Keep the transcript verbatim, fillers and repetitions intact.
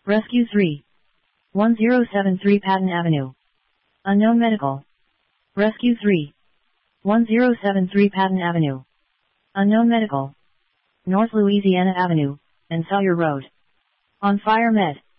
Rescue three. one zero seven three Patton Avenue. Unknown Medical. Rescue three. one zero seven three Patton Avenue. Unknown Medical. North Louisiana Avenue, and Sawyer Road. On Fire Med.